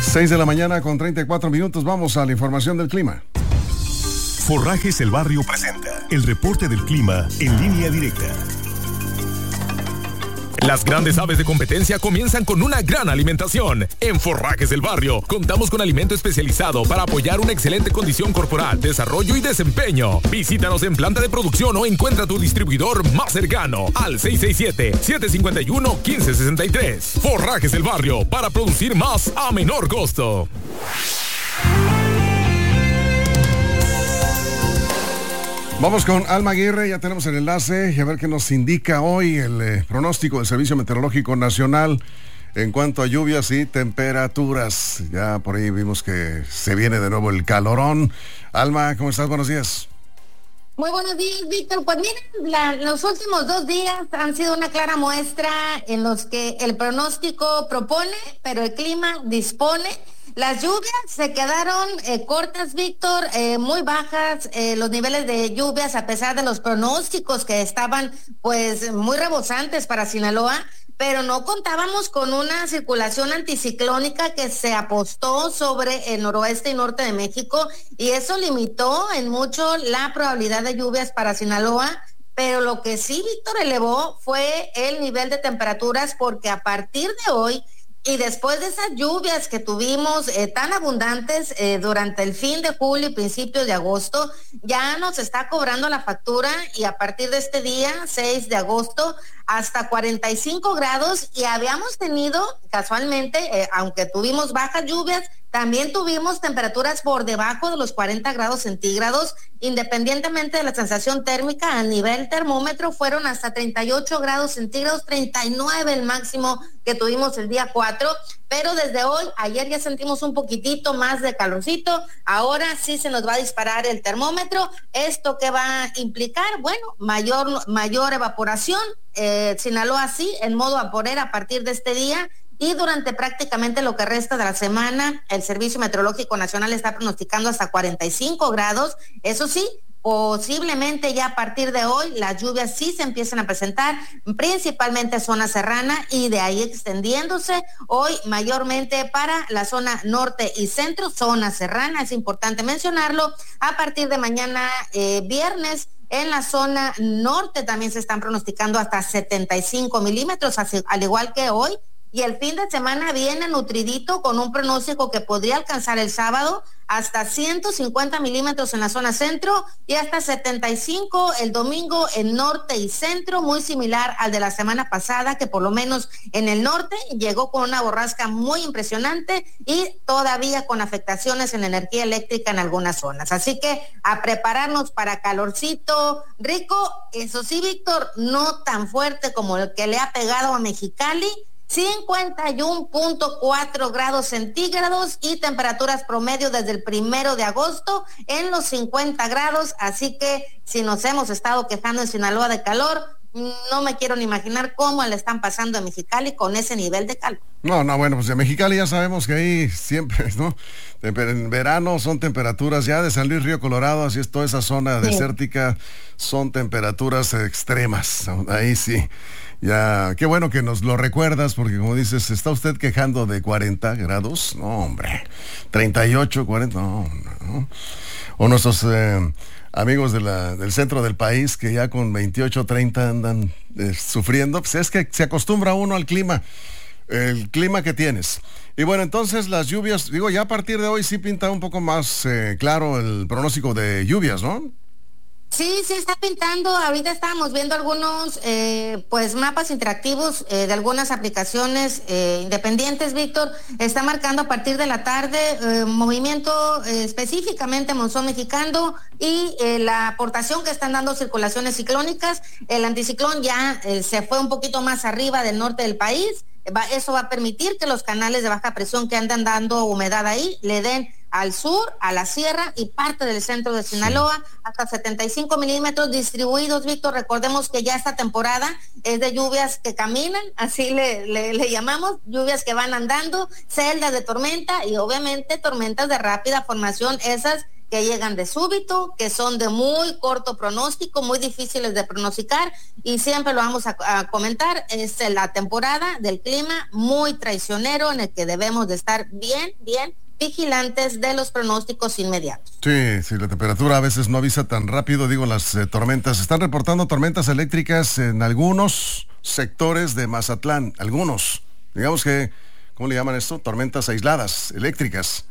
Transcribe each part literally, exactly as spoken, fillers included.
seis de la mañana con treinta y cuatro minutos. Vamos a la información del clima. Forrajes El Barrio presenta el reporte del clima en línea directa. Las grandes aves de competencia comienzan con una gran alimentación. En Forrajes del Barrio contamos con alimento especializado para apoyar una excelente condición corporal, desarrollo y desempeño. Visítanos en planta de producción o encuentra tu distribuidor más cercano al seis seis siete, siete cinco uno, uno cinco seis tres. Forrajes del Barrio, para producir más a menor costo. Vamos con Alma Aguirre, ya tenemos el enlace y a ver qué nos indica hoy el eh, pronóstico del Servicio Meteorológico Nacional en cuanto a lluvias y temperaturas. Ya por ahí vimos que se viene de nuevo el calorón. Alma, ¿cómo estás? Buenos días. Muy buenos días, Víctor. Pues miren, la, los últimos dos días han sido una clara muestra en los que el pronóstico propone, pero el clima dispone. Las lluvias se quedaron eh, cortas, Víctor, eh, muy bajas eh, los niveles de lluvias a pesar de los pronósticos que estaban pues muy rebosantes para Sinaloa, pero no contábamos con una circulación anticiclónica que se apostó sobre el noroeste y norte de México y eso limitó en mucho la probabilidad de lluvias para Sinaloa. Pero lo que sí, Víctor, elevó fue el nivel de temperaturas porque a partir de hoy y después de esas lluvias que tuvimos eh, tan abundantes eh, durante el fin de julio y principios de agosto, ya nos está cobrando la factura y a partir de este día, seis de agosto, hasta cuarenta y cinco grados y habíamos tenido casualmente, eh, aunque tuvimos bajas lluvias, también tuvimos temperaturas por debajo de los cuarenta grados centígrados, independientemente de la sensación térmica, a nivel termómetro fueron hasta treinta y ocho grados centígrados, treinta y nueve el máximo que tuvimos el día cuatro, pero desde hoy, ayer ya sentimos un poquitito más de calorcito, ahora sí se nos va a disparar el termómetro. ¿Esto qué va a implicar? Bueno, mayor, mayor evaporación, eh, Sinaloa sí, en modo vaporera a partir de este día, y durante prácticamente lo que resta de la semana, el Servicio Meteorológico Nacional está pronosticando hasta cuarenta y cinco grados, eso sí, posiblemente ya a partir de hoy las lluvias sí se empiezan a presentar, principalmente zona serrana y de ahí extendiéndose hoy mayormente para la zona norte y centro, zona serrana, es importante mencionarlo, a partir de mañana eh, viernes. En la zona norte también se están pronosticando hasta setenta y cinco milímetros, así, al igual que hoy. Y el fin de semana viene nutridito con un pronóstico que podría alcanzar el sábado hasta ciento cincuenta milímetros en la zona centro y hasta setenta y cinco el domingo en norte y centro, muy similar al de la semana pasada, que por lo menos en el norte llegó con una borrasca muy impresionante y todavía con afectaciones en energía eléctrica en algunas zonas. Así que a prepararnos para calorcito rico, eso sí, Víctor, no tan fuerte como el que le ha pegado a Mexicali, cincuenta y uno punto cuatro grados centígrados y temperaturas promedio desde el primero de agosto en los cincuenta grados, así que si nos hemos estado quejando en Sinaloa de calor, no me quiero ni imaginar cómo le están pasando a Mexicali con ese nivel de calor. No, no, bueno, pues de Mexicali ya sabemos que ahí siempre, ¿no? En verano son temperaturas ya de San Luis Río Colorado, así es toda esa zona sí. desértica, son temperaturas extremas, ahí sí. Ya, qué bueno que nos lo recuerdas, porque como dices, ¿se está usted quejando de cuarenta grados? No, hombre, treinta y ocho, cuarenta, no, no. O nuestros eh, amigos de la, del centro del país que ya con veintiocho, treinta andan eh, sufriendo, pues es que se acostumbra uno al clima, el clima que tienes. Y bueno, entonces las lluvias, digo, ya a partir de hoy sí pinta un poco más eh, claro el pronóstico de lluvias, ¿no? Sí, sí está pintando. Ahorita estábamos viendo algunos eh, pues mapas interactivos eh, de algunas aplicaciones eh, independientes, Víctor. Está marcando a partir de la tarde eh, movimiento eh, específicamente monzón mexicano y eh, la aportación que están dando circulaciones ciclónicas. El anticiclón ya eh, se fue un poquito más arriba del norte del país. Va, eso va a permitir que los canales de baja presión que andan dando humedad ahí le den al sur, a la sierra y parte del centro de Sinaloa, sí. hasta setenta y cinco milímetros distribuidos, Víctor. Recordemos que ya esta temporada es de lluvias que caminan, así le, le, le llamamos, lluvias que van andando, celdas de tormenta y obviamente tormentas de rápida formación, esas que llegan de súbito, que son de muy corto pronóstico, muy difíciles de pronosticar, y siempre lo vamos a, a comentar, es la temporada del clima muy traicionero en el que debemos de estar bien, bien vigilantes de los pronósticos inmediatos. Sí, sí, la temperatura a veces no avisa tan rápido, digo, las eh, tormentas. Están reportando tormentas eléctricas en algunos sectores de Mazatlán, algunos. Digamos que, ¿cómo le llaman esto? Tormentas aisladas, eléctricas.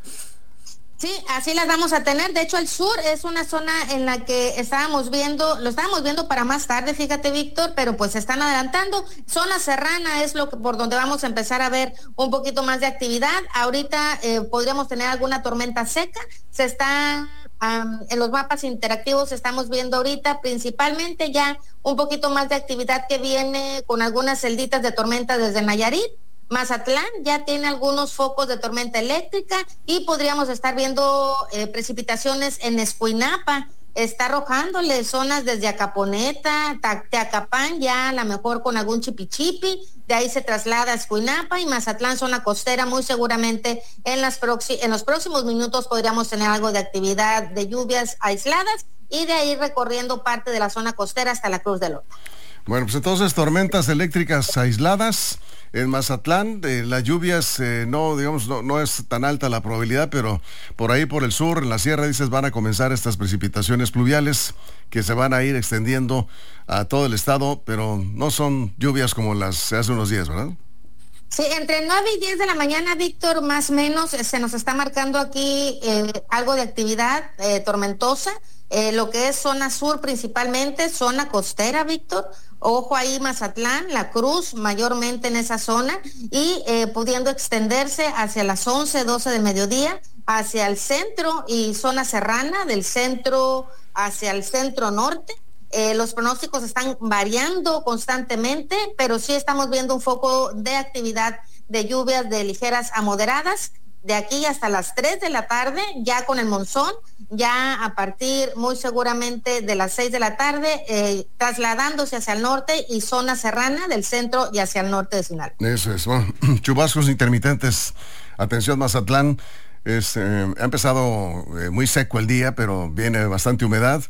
Sí, así las vamos a tener. De hecho, el sur es una zona en la que estábamos viendo, lo estábamos viendo para más tarde, fíjate, Víctor, pero pues se están adelantando. Zona serrana es lo que por donde vamos a empezar a ver un poquito más de actividad. Ahorita eh, podríamos tener alguna tormenta seca. Se está um, en los mapas interactivos estamos viendo ahorita principalmente ya un poquito más de actividad que viene con algunas celditas de tormenta desde Nayarit. Mazatlán ya tiene algunos focos de tormenta eléctrica y podríamos estar viendo eh, precipitaciones en Escuinapa. Está arrojándole zonas desde Acaponeta, Teacapán, ya a lo mejor con algún chipichipi. De ahí se traslada a Escuinapa y Mazatlán, zona costera, muy seguramente en, las proxi- en los próximos minutos podríamos tener algo de actividad de lluvias aisladas y de ahí recorriendo parte de la zona costera hasta la Cruz del Oro. Bueno, pues entonces tormentas eléctricas aisladas en Mazatlán, eh, las lluvias eh, no, digamos, no, no es tan alta la probabilidad, pero por ahí por el sur, en la sierra, dices, van a comenzar estas precipitaciones pluviales que se van a ir extendiendo a todo el estado, pero no son lluvias como las de hace unos días, ¿verdad? Sí, entre nueve y diez de la mañana, Víctor, más o menos, eh, se nos está marcando aquí eh, algo de actividad eh, tormentosa, eh, lo que es zona sur principalmente, zona costera, Víctor. Ojo ahí Mazatlán, La Cruz, mayormente en esa zona, y eh, pudiendo extenderse hacia las once, doce del mediodía, hacia el centro y zona serrana, del centro hacia el centro norte. Eh, los pronósticos están variando constantemente, pero sí estamos viendo un foco de actividad de lluvias de ligeras a moderadas, de aquí hasta las tres de la tarde, ya con el monzón, ya a partir muy seguramente de las seis de la tarde, eh, trasladándose hacia el norte y zona serrana del centro y hacia el norte de Sinaloa. Eso es, bueno, chubascos intermitentes. Atención Mazatlán, es, eh, ha empezado eh, muy seco el día, pero viene bastante humedad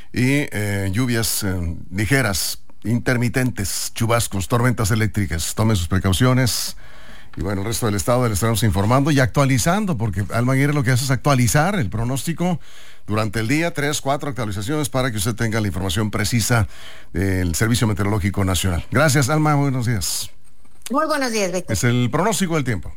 y eh, lluvias eh, ligeras, intermitentes, chubascos, tormentas eléctricas. Tomen sus precauciones. Y bueno, el resto del estado le estaremos informando y actualizando, porque Alma Aguirre lo que hace es actualizar el pronóstico durante el día, tres, cuatro actualizaciones para que usted tenga la información precisa del Servicio Meteorológico Nacional. Gracias, Alma, buenos días. Muy buenos días, Víctor. Es el pronóstico del tiempo.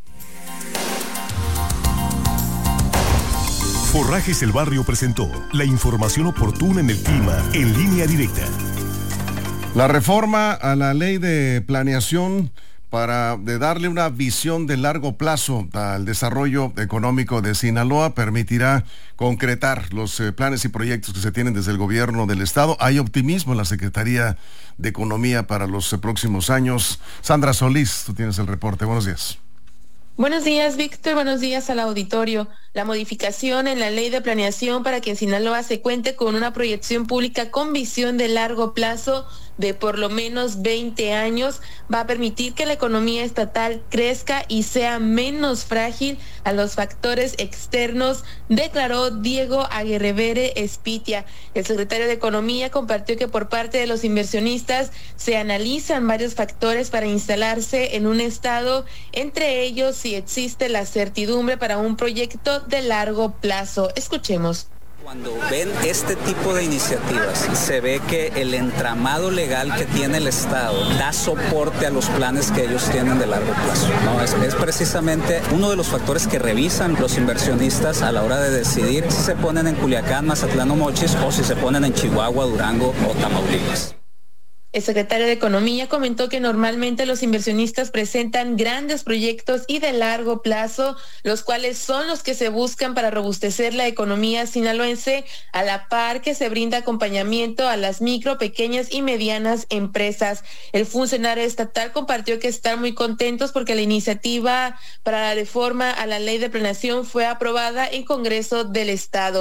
Forrajes El Barrio presentó la información oportuna en el clima en Línea Directa. La reforma a la ley de planeación para de darle una visión de largo plazo al desarrollo económico de Sinaloa permitirá concretar los eh, planes y proyectos que se tienen desde el gobierno del estado. Hay optimismo en la Secretaría de Economía para los eh, próximos años. Sandra Solís, tú tienes el reporte. Buenos días. Buenos días, Víctor. Buenos días al auditorio. La modificación en la ley de planeación para que en Sinaloa se cuente con una proyección pública con visión de largo plazo de por lo menos veinte años va a permitir que la economía estatal crezca y sea menos frágil a los factores externos, declaró Diego Aguirrevere Espitia. El secretario de Economía compartió que por parte de los inversionistas se analizan varios factores para instalarse en un estado, entre ellos si existe la certidumbre para un proyecto de largo plazo. Escuchemos. Cuando ven este tipo de iniciativas, se ve que el entramado legal que tiene el Estado da soporte a los planes que ellos tienen de largo plazo, ¿no? Es, es precisamente uno de los factores que revisan los inversionistas a la hora de decidir si se ponen en Culiacán, Mazatlán o Mochis o si se ponen en Chihuahua, Durango o Tamaulipas. El secretario de Economía comentó que normalmente los inversionistas presentan grandes proyectos y de largo plazo, los cuales son los que se buscan para robustecer la economía sinaloense, a la par que se brinda acompañamiento a las micro, pequeñas y medianas empresas. El funcionario estatal compartió que están muy contentos porque la iniciativa para la reforma a la ley de planeación fue aprobada en Congreso del Estado.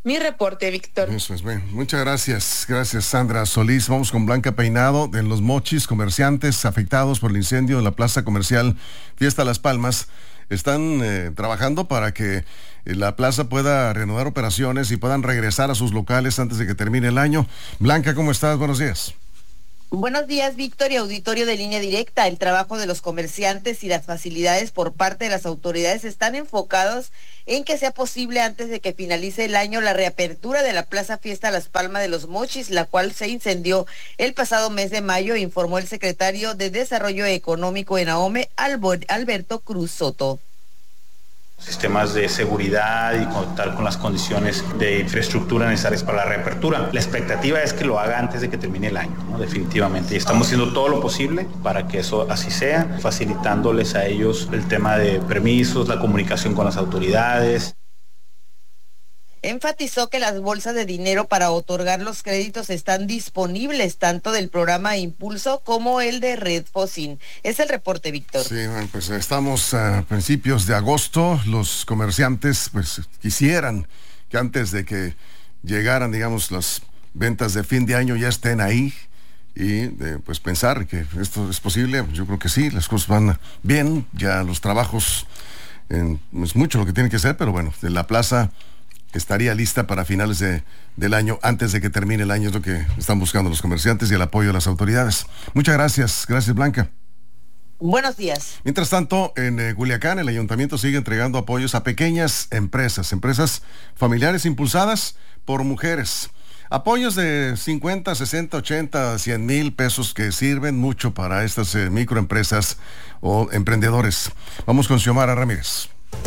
Mi reporte, Víctor. Eso es bien. Muchas gracias. Gracias, Sandra Solís. Vamos con Blanca Peinado. En Los Mochis, comerciantes afectados por el incendio de la plaza comercial Fiesta Las Palmas están eh, trabajando para que eh, la plaza pueda reanudar operaciones y puedan regresar a sus locales antes de que termine el año. Blanca, ¿cómo estás? Buenos días. Buenos días, Víctor y auditorio de Línea Directa. El trabajo de los comerciantes y las facilidades por parte de las autoridades están enfocados en que sea posible antes de que finalice el año la reapertura de la Plaza Fiesta Las Palmas de Los Mochis, la cual se incendió el pasado mes de mayo, informó el secretario de Desarrollo Económico en AOME, Alberto Cruz Soto. Sistemas de seguridad y contar con las condiciones de infraestructura necesarias para la reapertura. La expectativa es que lo haga antes de que termine el año, ¿no? Definitivamente. Y estamos haciendo todo lo posible para que eso así sea, facilitándoles a ellos el tema de permisos, la comunicación con las autoridades. Enfatizó que las bolsas de dinero para otorgar los créditos están disponibles tanto del programa Impulso como el de Red Focin. Es el reporte, Víctor. Sí, bueno, pues estamos a principios de agosto. Los comerciantes pues quisieran que antes de que llegaran, digamos, las ventas de fin de año ya estén ahí y eh, pues pensar que esto es posible. Yo creo que sí, las cosas van bien, ya los trabajos en, es mucho lo que tienen que hacer, pero bueno, de la plaza estaría lista para finales de, del año, antes de que termine el año, es lo que están buscando los comerciantes y el apoyo de las autoridades. Muchas gracias, gracias Blanca. Buenos días. Mientras tanto, en eh, Culiacán, el ayuntamiento sigue entregando apoyos a pequeñas empresas, empresas familiares impulsadas por mujeres. Apoyos de cincuenta, sesenta, ochenta, cien mil pesos que sirven mucho para estas eh, microempresas o emprendedores. Vamos con Xiomara Ramírez.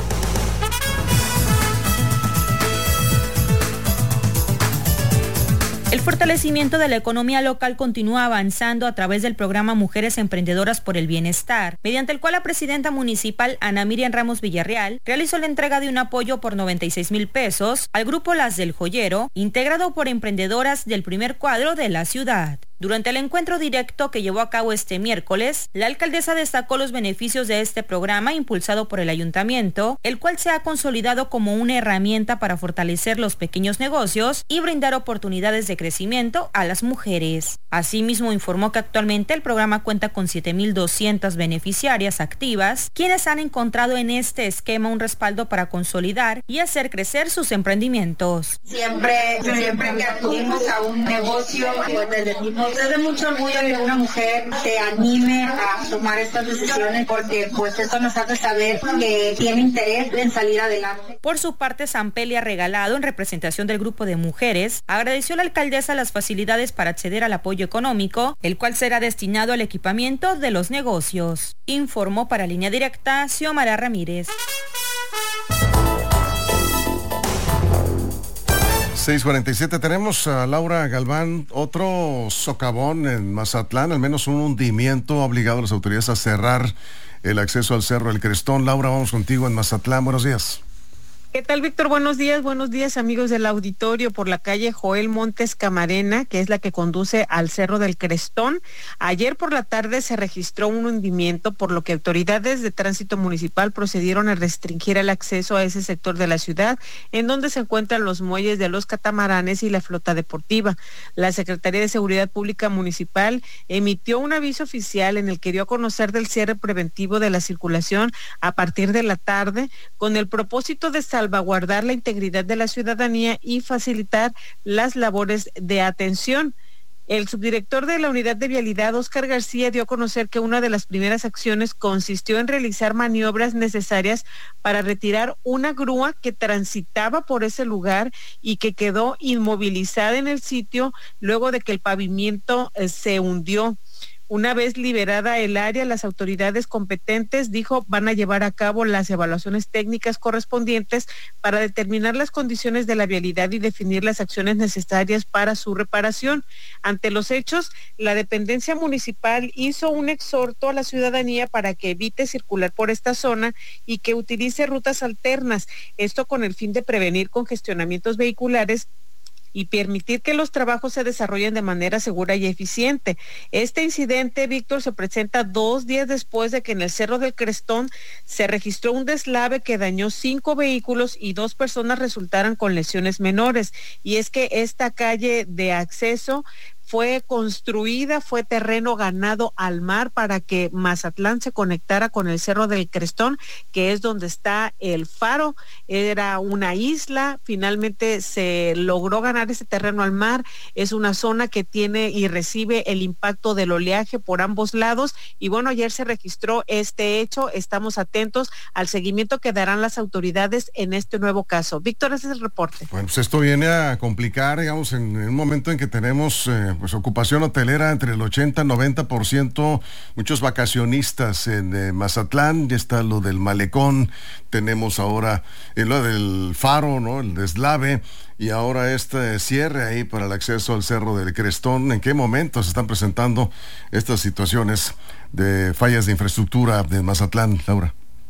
El fortalecimiento de la economía local continúa avanzando a través del programa Mujeres Emprendedoras por el Bienestar, mediante el cual la presidenta municipal Ana Miriam Ramos Villarreal realizó la entrega de un apoyo por noventa y seis mil pesos al grupo Las del Joyero, integrado por emprendedoras del primer cuadro de la ciudad. Durante el encuentro directo que llevó a cabo este miércoles, la alcaldesa destacó los beneficios de este programa impulsado por el ayuntamiento, el cual se ha consolidado como una herramienta para fortalecer los pequeños negocios y brindar oportunidades de crecimiento a las mujeres. Asimismo, informó que actualmente el programa cuenta con siete mil doscientas beneficiarias activas, quienes han encontrado en este esquema un respaldo para consolidar y hacer crecer sus emprendimientos. Siempre, siempre que acudimos a un negocio, desde el mismo Nos da mucho orgullo que una mujer se anime a tomar estas decisiones porque pues eso nos hace saber que tiene interés en salir adelante. Por su parte, Sampelia Regalado, en representación del grupo de mujeres, agradeció a la alcaldesa las facilidades para acceder al apoyo económico, el cual será destinado al equipamiento de los negocios. Informó para Línea Directa Xiomara Ramírez. seis cuarenta y siete, tenemos a Laura Galván. Otro socavón en Mazatlán, al menos un hundimiento ha obligado a las autoridades a cerrar el acceso al Cerro del Crestón. Laura, vamos contigo en Mazatlán, buenos días. ¿Qué tal, Víctor? Buenos días, buenos días, amigos del auditorio. Por la calle Joel Montes Camarena, que es la que conduce al Cerro del Crestón, ayer por la tarde se registró un hundimiento, por lo que autoridades de tránsito municipal procedieron a restringir el acceso a ese sector de la ciudad, en donde se encuentran los muelles de los catamaranes y la flota deportiva. La Secretaría de Seguridad Pública Municipal emitió un aviso oficial en el que dio a conocer del cierre preventivo de la circulación a partir de la tarde, con el propósito de salvaguardar la integridad de la ciudadanía y facilitar las labores de atención. El subdirector de la Unidad de Vialidad, Óscar García, dio a conocer que una de las primeras acciones consistió en realizar maniobras necesarias para retirar una grúa que transitaba por ese lugar y que quedó inmovilizada en el sitio luego de que el pavimento eh, se hundió. Una vez liberada el área, las autoridades competentes, dijo, van a llevar a cabo las evaluaciones técnicas correspondientes para determinar las condiciones de la vialidad y definir las acciones necesarias para su reparación. Ante los hechos, la dependencia municipal hizo un exhorto a la ciudadanía para que evite circular por esta zona y que utilice rutas alternas, esto con el fin de prevenir congestionamientos vehiculares y permitir que los trabajos se desarrollen de manera segura y eficiente. Este incidente, Víctor, se presenta dos días después de que en el Cerro del Crestón se registró un deslave que dañó cinco vehículos y dos personas resultaron con lesiones menores. Y es que esta calle de acceso fue construida, fue terreno ganado al mar para que Mazatlán se conectara con el Cerro del Crestón, que es donde está el faro. Era una isla, finalmente se logró ganar ese terreno al mar. Es una zona que tiene y recibe el impacto del oleaje por ambos lados. Y bueno, ayer se registró este hecho. Estamos atentos al seguimiento que darán las autoridades en este nuevo caso. Víctor, ese es el reporte. Bueno, pues esto viene a complicar, digamos, en, en un momento en que tenemos eh, pues ocupación hotelera entre el ochenta y noventa por ciento, muchos vacacionistas en eh, Mazatlán. Ya está lo del malecón, tenemos ahora eh, lo del faro, ¿no? El deslave, y ahora este cierre ahí para el acceso al Cerro del Crestón. ¿En qué momento se están presentando estas situaciones de fallas de infraestructura de Mazatlán, Laura?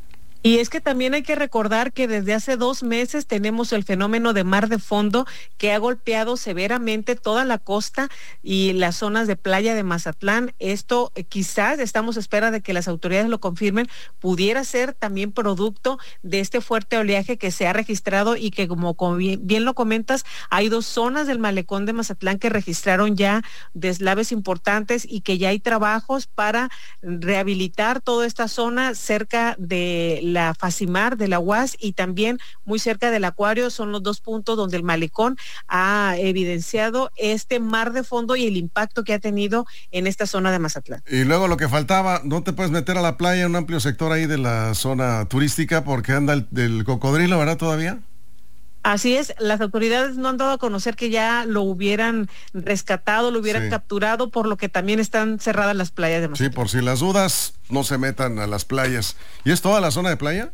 Y es que también hay que recordar que desde hace dos meses tenemos el fenómeno de mar de fondo que ha golpeado severamente toda la costa y las zonas de playa de Mazatlán. Esto eh, quizás, estamos a espera de que las autoridades lo confirmen, pudiera ser también producto de este fuerte oleaje que se ha registrado y que, como, como bien, bien lo comentas, hay dos zonas del malecón de Mazatlán que registraron ya deslaves importantes y que ya hay trabajos para rehabilitar toda esta zona cerca de la la Facimar de la U A S y también muy cerca del acuario. Son los dos puntos donde el malecón ha evidenciado este mar de fondo y el impacto que ha tenido en esta zona de Mazatlán. Y luego lo que faltaba, no te puedes meter a la playa, un amplio sector ahí de la zona turística porque anda el, el cocodrilo, ¿verdad? Todavía. Así es, las autoridades no han dado a conocer que ya lo hubieran rescatado, lo hubieran sí. capturado, por lo que también están cerradas las playas de Mazatlán. Sí, por si las dudas, no se metan a las playas. ¿Y es toda la zona de playa?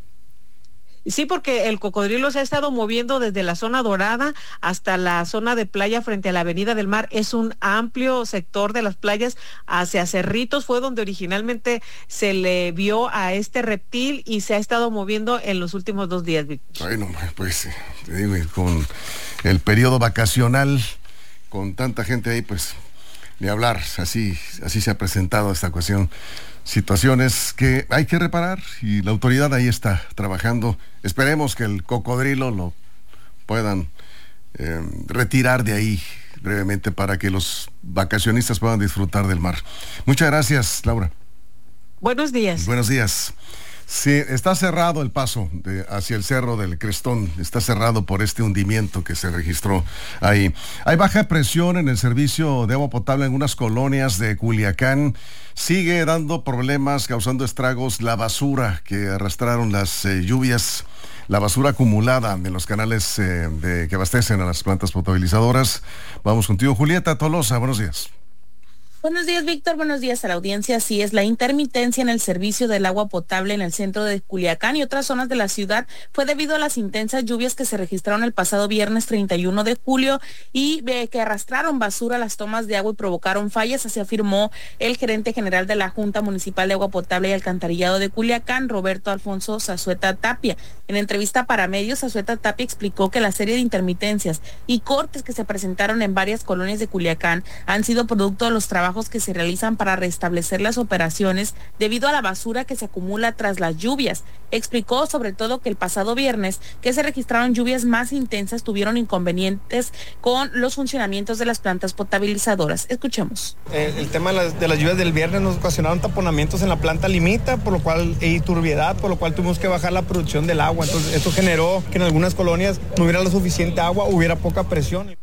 Sí, porque el cocodrilo se ha estado moviendo desde la zona dorada hasta la zona de playa frente a la Avenida del Mar. Es un amplio sector de las playas. Hacia Cerritos fue donde originalmente se le vio a este reptil y se ha estado moviendo en los últimos dos días, Víctor. Bueno, pues te digo, con el periodo vacacional, con tanta gente ahí, pues ni hablar. Así, así se ha presentado esta cuestión. Situaciones que hay que reparar y la autoridad ahí está trabajando. Esperemos que el cocodrilo lo puedan eh, retirar de ahí brevemente para que los vacacionistas puedan disfrutar del mar. Muchas gracias, Laura. Buenos días. Buenos días. Sí, está cerrado el paso de, hacia el Cerro del Crestón, está cerrado por este hundimiento que se registró ahí. Hay baja presión en el servicio de agua potable en unas colonias de Culiacán. Sigue dando problemas, causando estragos la basura que arrastraron las eh, lluvias, la basura acumulada en los canales eh, de, que abastecen a las plantas potabilizadoras. Vamos contigo, Julieta Tolosa, buenos días. Buenos días, Víctor. Buenos días a la audiencia. Así es, la intermitencia en el servicio del agua potable en el centro de Culiacán y otras zonas de la ciudad fue debido a las intensas lluvias que se registraron el pasado viernes treinta y uno de julio y eh, que arrastraron basura a las tomas de agua y provocaron fallas, así afirmó el gerente general de la Junta Municipal de Agua Potable y Alcantarillado de Culiacán, Roberto Alfonso Zazueta Tapia. En entrevista para medios, Zazueta Tapia explicó que la serie de intermitencias y cortes que se presentaron en varias colonias de Culiacán han sido producto de los trabajos que se realizan para restablecer las operaciones debido a la basura que se acumula tras las lluvias. Explicó sobre todo que el pasado viernes que se registraron lluvias más intensas tuvieron inconvenientes con los funcionamientos de las plantas potabilizadoras. Escuchemos. El, el tema de las, de las lluvias del viernes nos ocasionaron taponamientos en la planta limita, por lo cual, y turbiedad, por lo cual tuvimos que bajar la producción del agua. Entonces esto generó que en algunas colonias no hubiera la suficiente agua, hubiera poca presión.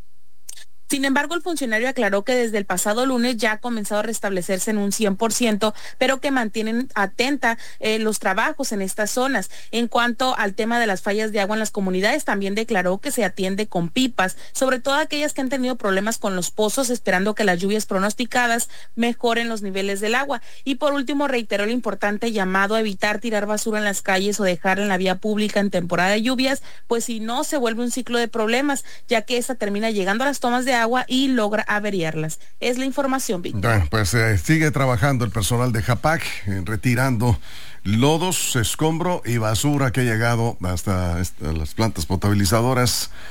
Sin embargo, el funcionario aclaró que desde el pasado lunes ya ha comenzado a restablecerse en un cien por ciento, pero que mantienen atenta eh, los trabajos en estas zonas. En cuanto al tema de las fallas de agua en las comunidades, también declaró que se atiende con pipas, sobre todo aquellas que han tenido problemas con los pozos, esperando que las lluvias pronosticadas mejoren los niveles del agua. Y por último, reiteró el importante llamado a evitar tirar basura en las calles o dejarla en la vía pública en temporada de lluvias, pues si no se vuelve un ciclo de problemas, ya que esta termina llegando a las tomas de agua y logra averiarlas. Es la información, Víctor. Bueno, pues eh, sigue trabajando el personal de JAPAC, eh, retirando lodos, escombro y basura que ha llegado hasta, hasta las plantas potabilizadoras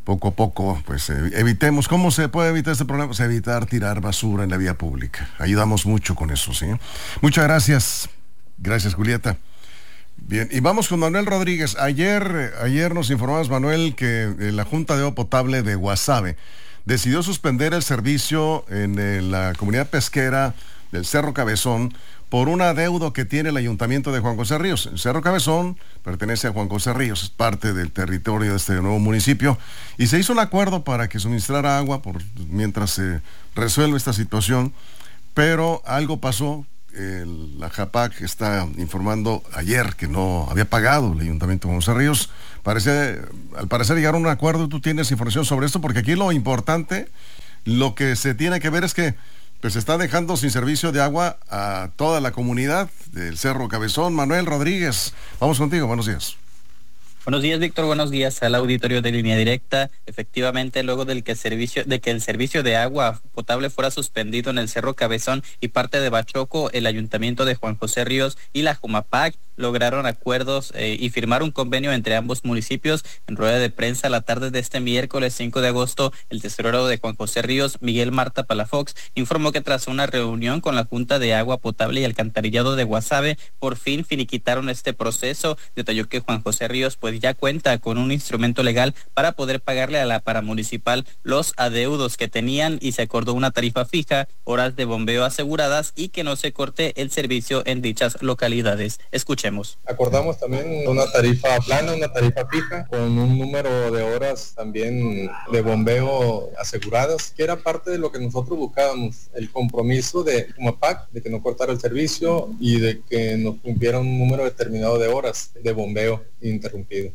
poco a poco, pues evitemos. ¿Cómo se puede evitar este problema? Pues evitar tirar basura en la vía pública. Ayudamos mucho con eso, ¿sí? Muchas gracias. Gracias, Julieta. Bien, y vamos con Manuel Rodríguez. Ayer, ayer nos informamos, Manuel, que la Junta de Agua Potable de Guasave decidió suspender el servicio en, en la comunidad pesquera del Cerro Cabezón por un adeudo que tiene el ayuntamiento de Juan José Ríos. El Cerro Cabezón pertenece a Juan José Ríos, es parte del territorio de este nuevo municipio, y se hizo un acuerdo para que suministrara agua por, mientras se resuelve esta situación, pero algo pasó. El, la JAPAC está informando ayer que no había pagado el ayuntamiento de Juan José Ríos. Parece, al parecer llegaron a un acuerdo. Tú tienes información sobre esto, porque aquí lo importante, lo que se tiene que ver es que pues se está dejando sin servicio de agua a toda la comunidad del Cerro Cabezón. Manuel Rodríguez, vamos contigo, buenos días. Buenos días, Víctor, buenos días al auditorio de Línea Directa. Efectivamente, luego del que el servicio, de que el servicio de agua potable fuera suspendido en el Cerro Cabezón y parte de Bachoco, el ayuntamiento de Juan José Ríos y la Jumapac lograron acuerdos eh, y firmar un convenio entre ambos municipios. En rueda de prensa la tarde de este miércoles cinco de agosto, el tesorero de Juan José Ríos, Miguel Marta Palafox, informó que tras una reunión con la Junta de Agua Potable y Alcantarillado de Guasave, por fin finiquitaron este proceso. Detalló que Juan José Ríos pues ya cuenta con un instrumento legal para poder pagarle a la paramunicipal los adeudos que tenían, y se acordó una tarifa fija, horas de bombeo aseguradas y que no se corte el servicio en dichas localidades. Escuchemos. Acordamos también una tarifa plana, una tarifa fija, con un número de horas también de bombeo aseguradas, que era parte de lo que nosotros buscábamos, el compromiso de Jumapac, de que no cortara el servicio y de que nos cumpliera un número determinado de horas de bombeo interrumpido.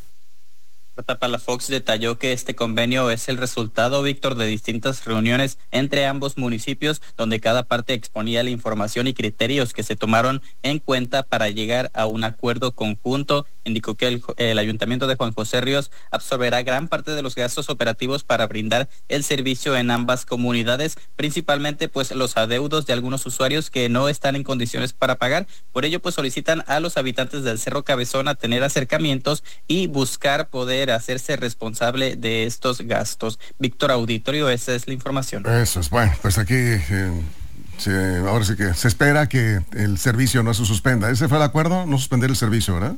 Palafox detalló que este convenio es el resultado, Víctor, de distintas reuniones entre ambos municipios, donde cada parte exponía la información y criterios que se tomaron en cuenta para llegar a un acuerdo conjunto. Indicó que el, el ayuntamiento de Juan José Ríos absorberá gran parte de los gastos operativos para brindar el servicio en ambas comunidades, principalmente pues los adeudos de algunos usuarios que no están en condiciones para pagar. Por ello pues solicitan a los habitantes del Cerro Cabezón a tener acercamientos y buscar poder hacerse responsable de estos gastos. Víctor, auditorio, esa es la información. Eso es, bueno, pues aquí eh, se, ahora sí que se espera que el servicio no se suspenda. ¿Ese fue el acuerdo? No suspender el servicio, ¿verdad?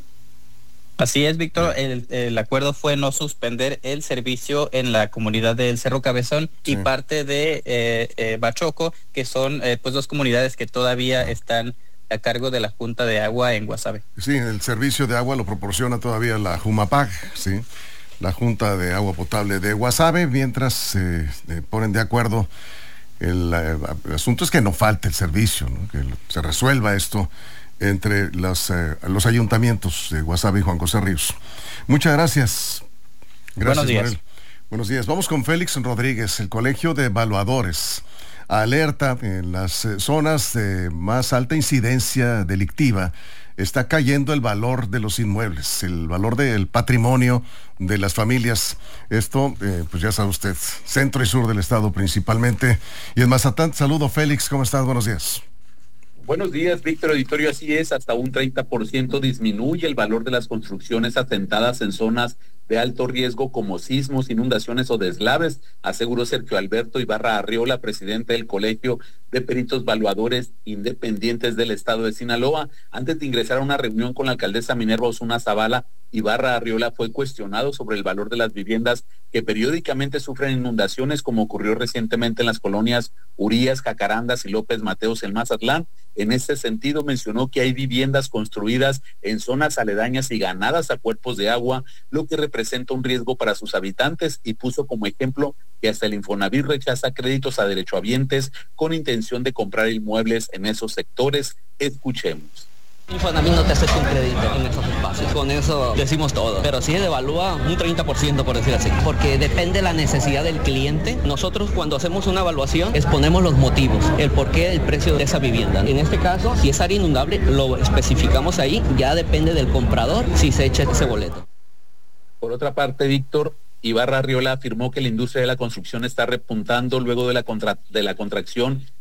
Así es, Víctor, el, el acuerdo fue no suspender el servicio en la comunidad del Cerro Cabezón sí. y parte de eh, eh, Bachoco, que son eh, pues dos comunidades que todavía están a cargo de la Junta de Agua en Guasave. Sí, el servicio de agua lo proporciona todavía la Jumapac, sí, la Junta de Agua Potable de Guasave, mientras se eh, eh, ponen de acuerdo. El, eh, el asunto es que no falte el servicio, ¿no? Que se resuelva esto entre los, eh, los ayuntamientos de Guasave y Juan José Ríos. Muchas gracias. Gracias, Buenos días. Manuel. Buenos días. Vamos con Félix Rodríguez. El Colegio de Evaluadores alerta en las eh, zonas de más alta incidencia delictiva está cayendo el valor de los inmuebles, el valor del patrimonio de las familias. Esto, eh, pues ya sabe usted, centro y sur del estado principalmente. Y en Mazatán, saludo Félix, ¿cómo estás? Buenos días. Buenos días, Víctor Auditorio. Así es, hasta un treinta por ciento disminuye el valor de las construcciones asentadas en zonas de alto riesgo como sismos, inundaciones o deslaves, aseguró Sergio Alberto Ibarra Arriola, presidente del Colegio de Peritos Evaluadores Independientes del Estado de Sinaloa. Antes de ingresar a una reunión con la alcaldesa Minerva Osuna Zavala, Ibarra Arriola fue cuestionado sobre el valor de las viviendas que periódicamente sufren inundaciones, como ocurrió recientemente en las colonias Urías, Jacarandas y López Mateos en Mazatlán. En ese sentido mencionó que hay viviendas construidas en zonas aledañas y ganadas a cuerpos de agua, lo que representa un riesgo para sus habitantes, y puso como ejemplo que hasta el Infonavit rechaza créditos a derechohabientes con intención de comprar inmuebles en esos sectores. Escuchemos. Infonavit no te acepta un crédito en esos espacios, con eso decimos todo, pero sí devalúa un treinta por ciento, por decir así, porque depende de la necesidad del cliente. Nosotros cuando hacemos una evaluación exponemos los motivos, el porqué del precio de esa vivienda. En este caso, si es área inundable, lo especificamos ahí, ya depende del comprador si se echa ese boleto. Por otra parte, Víctor, Ibarra Arriola afirmó que la industria de la construcción está repuntando luego de la, contra- de la contracción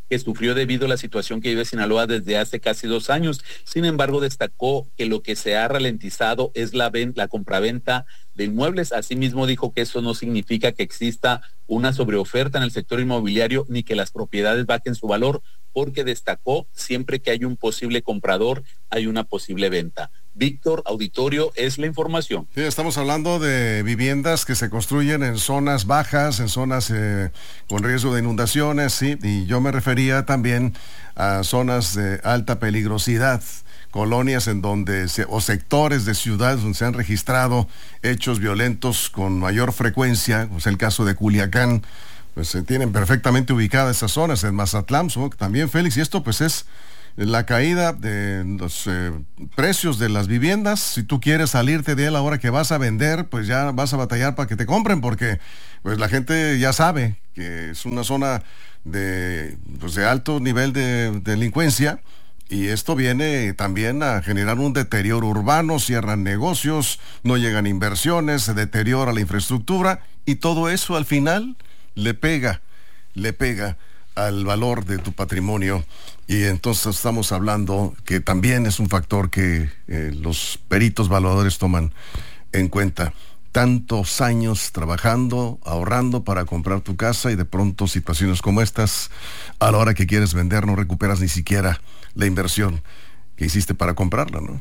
que sufrió debido a la situación que vive Sinaloa desde hace casi dos años. Sin embargo, destacó que lo que se ha ralentizado es la, ven, la compraventa de inmuebles. Asimismo, dijo que eso no significa que exista una sobreoferta en el sector inmobiliario ni que las propiedades bajen su valor, porque destacó, siempre que hay un posible comprador, hay una posible venta. Víctor, auditorio, es la información. Sí, estamos hablando de viviendas que se construyen en zonas bajas, en zonas eh, con riesgo de inundaciones, sí, y yo me refería también a zonas de alta peligrosidad, colonias en donde, se, o sectores de ciudades donde se han registrado hechos violentos con mayor frecuencia, como es el caso de Culiacán. Pues se tienen perfectamente ubicadas esas zonas, en Mazatlán, ¿no? También, Félix, y esto pues es la caída de los eh, precios de las viviendas. Si tú quieres salirte de él a la hora que vas a vender, pues ya vas a batallar para que te compren, porque pues la gente ya sabe que es una zona de, pues, de alto nivel de, de delincuencia, y esto viene también a generar un deterioro urbano, cierran negocios, no llegan inversiones, se deteriora la infraestructura, y todo eso al final le pega, le pega al valor de tu patrimonio. Y entonces estamos hablando que también es un factor que eh, los peritos valuadores toman en cuenta. Tantos años trabajando, ahorrando para comprar tu casa, y de pronto situaciones como estas, a la hora que quieres vender no recuperas ni siquiera la inversión que hiciste para comprarla, ¿no?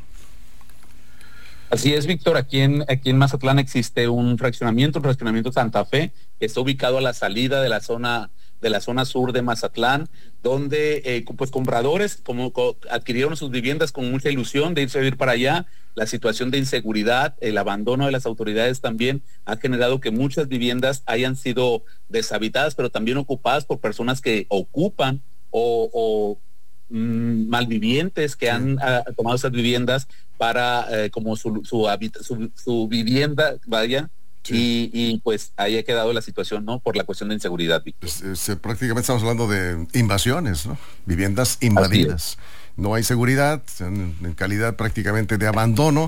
Así es, Víctor. Aquí en, aquí en Mazatlán existe un fraccionamiento, un fraccionamiento Santa Fe, que está ubicado a la salida de la zona de la zona sur de Mazatlán, donde eh, pues compradores como co- adquirieron sus viviendas con mucha ilusión de irse a vivir para allá. La situación de inseguridad, el abandono de las autoridades también ha generado que muchas viviendas hayan sido deshabitadas, pero también ocupadas por personas que ocupan o, o mmm, malvivientes que han uh, tomado esas viviendas para eh, como su su, habita, su su vivienda, vaya. Sí. Y, y pues ahí ha quedado la situación, ¿no? Por la cuestión de inseguridad, Víctor. Pues, eh, prácticamente estamos hablando de invasiones, ¿no? Viviendas invadidas. No hay seguridad, en, en calidad prácticamente de abandono.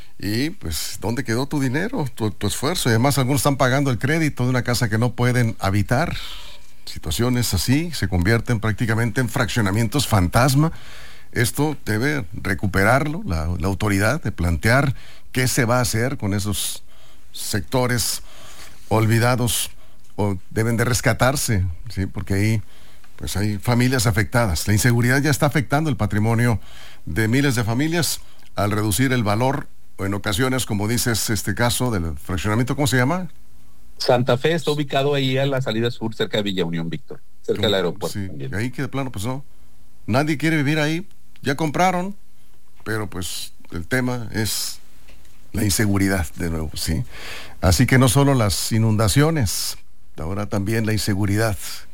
Y pues, ¿dónde quedó tu dinero, tu, tu esfuerzo? Y además algunos están pagando el crédito de una casa que no pueden habitar. Situaciones así se convierten prácticamente en fraccionamientos fantasma. Esto debe recuperarlo la, la autoridad, de plantear qué se va a hacer con esos sectores olvidados, o deben de rescatarse, ¿sí? Porque ahí pues hay familias afectadas. La inseguridad ya está afectando el patrimonio de miles de familias al reducir el valor, o en ocasiones, como dices, este caso del fraccionamiento, ¿cómo se llama? Santa Fe está ubicado ahí a la salida sur, cerca de Villa Unión, Víctor, cerca del aeropuerto. Sí, y ahí que de plano pues no, nadie quiere vivir ahí, ya compraron, pero pues el tema es la inseguridad de nuevo, sí. Así que no solo las inundaciones, ahora también la inseguridad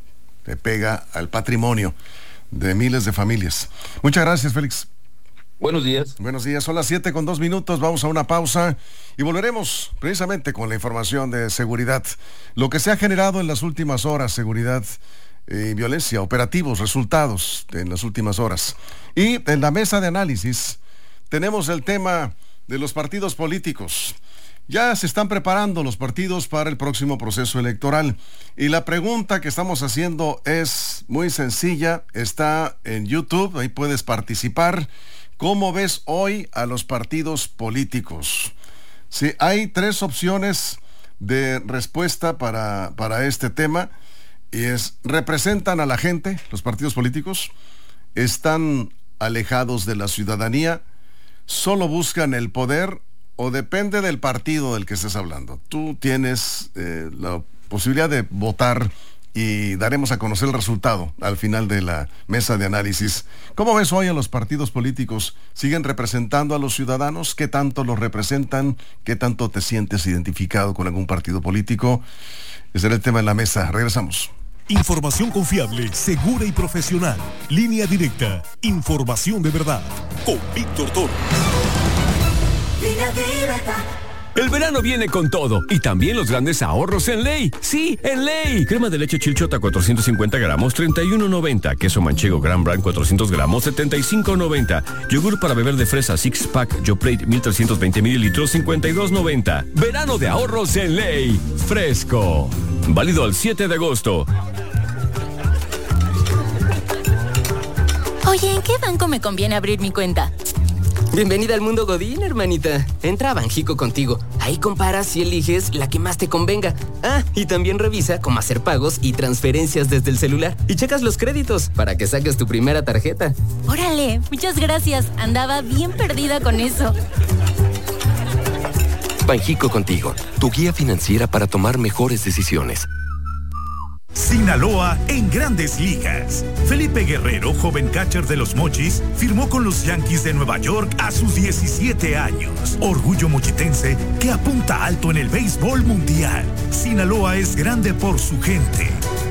le pega al patrimonio de miles de familias. Muchas gracias, Félix. Buenos días. Buenos días, son las siete con dos minutos, vamos a una pausa y volveremos precisamente con la información de seguridad. Lo que se ha generado en las últimas horas, seguridad y eh, violencia, operativos, resultados en las últimas horas. Y en la mesa de análisis tenemos el tema de los partidos políticos. Ya se están preparando los partidos para el próximo proceso electoral. Y la pregunta que estamos haciendo es muy sencilla, está en YouTube, ahí puedes participar. ¿Cómo ves hoy a los partidos políticos? Sí, hay tres opciones de respuesta para, para este tema, y es: ¿representan a la gente los partidos políticos? ¿Están alejados de la ciudadanía? ¿Solo buscan el poder? ¿O depende del partido del que estés hablando? Tú tienes eh, la posibilidad de votar y daremos a conocer el resultado al final de la mesa de análisis. ¿Cómo ves hoy a los partidos políticos? ¿Siguen representando a los ciudadanos? ¿Qué tanto los representan? ¿Qué tanto te sientes identificado con algún partido político? Ese era el tema de la mesa. Regresamos. Información confiable, segura y profesional. Línea Directa. Información de verdad. Con Víctor Toro. Línea Directa. El verano viene con todo y también los grandes ahorros en Ley. Sí, en Ley. Crema de leche Chilchota cuatrocientos cincuenta gramos, treinta y uno noventa. Queso manchego Gran Brand cuatrocientos gramos, setenta y cinco noventa. Yogur para beber de fresa Six Pack Yoplait mil trescientos veinte mililitros, cincuenta y dos noventa. Verano de ahorros en Ley. Fresco. Válido al siete de agosto. Oye, ¿en qué banco me conviene abrir mi cuenta? Bienvenida al mundo Godín, hermanita. Entra a Banjico Contigo. Ahí comparas y eliges la que más te convenga. Ah, y también revisa cómo hacer pagos y transferencias desde el celular. Y checas los créditos para que saques tu primera tarjeta. Órale, muchas gracias. Andaba bien perdida con eso. Banjico Contigo, tu guía financiera para tomar mejores decisiones. Sinaloa en Grandes Ligas. Felipe Guerrero, joven catcher de los Mochis, firmó con los Yankees de Nueva York a sus diecisiete años. Orgullo mochitense que apunta alto en el béisbol mundial. Sinaloa es grande por su gente.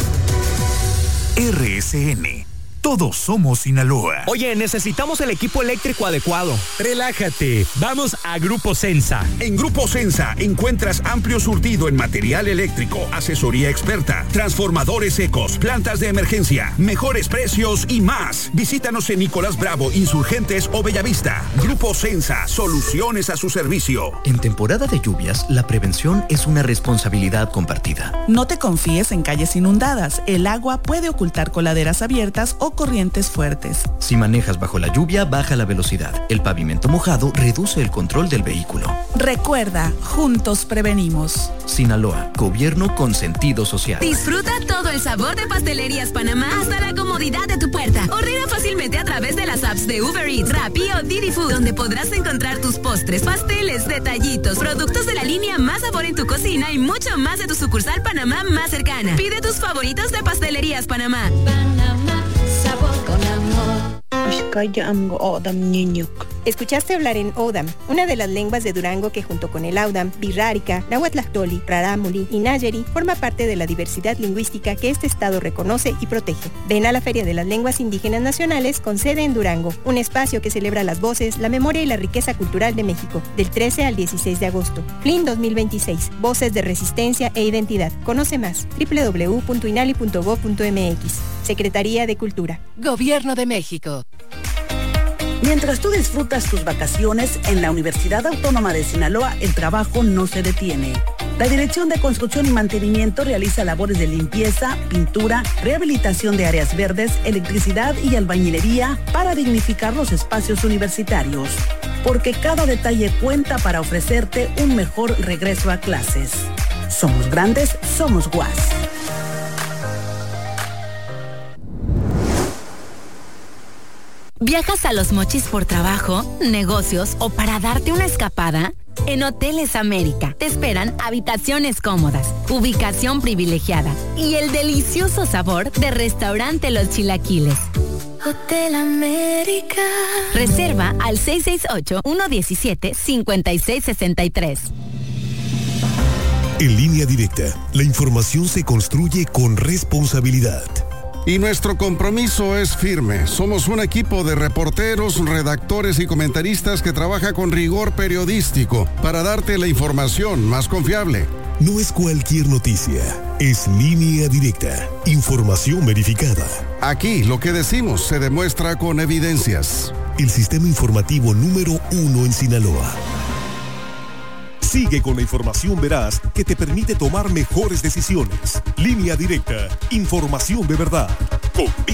R S N. Todos somos Sinaloa. Oye, necesitamos el equipo eléctrico adecuado. Relájate, vamos a Grupo Sensa. En Grupo Sensa encuentras amplio surtido en material eléctrico, asesoría experta, transformadores secos, plantas de emergencia, mejores precios y más. Visítanos en Nicolás Bravo, Insurgentes o Bellavista. Grupo Sensa, soluciones a su servicio. En temporada de lluvias, la prevención es una responsabilidad compartida. No te confíes en calles inundadas. El agua puede ocultar coladeras abiertas o corrientes fuertes. Si manejas bajo la lluvia, baja la velocidad. El pavimento mojado reduce el control del vehículo. Recuerda, juntos prevenimos. Sinaloa, gobierno con sentido social. Disfruta todo el sabor de Pastelerías Panamá hasta la comodidad de tu puerta. Ordena fácilmente a través de las apps de Uber Eats, Rappi o Didi Food, donde podrás encontrar tus postres, pasteles, detallitos, productos de la línea Más Sabor en tu cocina y mucho más de tu sucursal Panamá más cercana. Pide tus favoritos de Pastelerías Panamá. Panamá. Sabor con amor. Escuchaste hablar en Odam, una de las lenguas de Durango que junto con el Audam, Birrárica, Nahuatlactoli, Rarámuri y Nayeri forma parte de la diversidad lingüística que este estado reconoce y protege. Ven a la Feria de las Lenguas Indígenas Nacionales con sede en Durango, un espacio que celebra las voces, la memoria y la riqueza cultural de México, del trece al dieciséis de agosto. F L I N dos mil veintiséis, Voces de Resistencia e Identidad. Conoce más, doble u doble u doble u punto inali punto gob punto eme equis. Secretaría de Cultura. Gobierno de México. Mientras tú disfrutas tus vacaciones, en la Universidad Autónoma de Sinaloa el trabajo no se detiene. La Dirección de Construcción y Mantenimiento realiza labores de limpieza, pintura, rehabilitación de áreas verdes, electricidad y albañilería para dignificar los espacios universitarios. Porque cada detalle cuenta para ofrecerte un mejor regreso a clases. Somos grandes, somos U A S. ¿Viajas a Los Mochis por trabajo, negocios o para darte una escapada? En Hoteles América te esperan habitaciones cómodas, ubicación privilegiada y el delicioso sabor de Restaurante Los Chilaquiles. Hotel América. Reserva al seis seis ocho, uno uno siete, cinco seis seis tres. En Línea Directa, la información se construye con responsabilidad. Y nuestro compromiso es firme. Somos un equipo de reporteros, redactores y comentaristas que trabaja con rigor periodístico para darte la información más confiable. No es cualquier noticia, es Línea Directa, información verificada. Aquí lo que decimos se demuestra con evidencias. El sistema informativo número uno en Sinaloa. Sigue con la información veraz que te permite tomar mejores decisiones. Línea Directa, información de verdad. Con